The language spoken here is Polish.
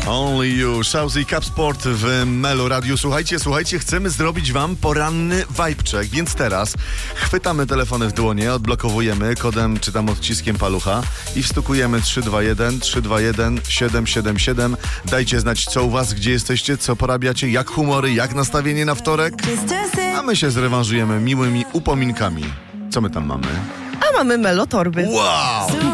Only You, Shawzy i Capsport w Melo Radio. Słuchajcie, chcemy zrobić wam poranny vibe check, więc teraz chwytamy telefony w dłonie, odblokowujemy kodem czy tam odciskiem palucha i wstukujemy 321 777. Dajcie znać, co u was, gdzie jesteście, co porabiacie, jak humory, jak nastawienie na wtorek. A my się zrewanżujemy miłymi upominkami. Co my tam mamy? A mamy Melo torby. Wow!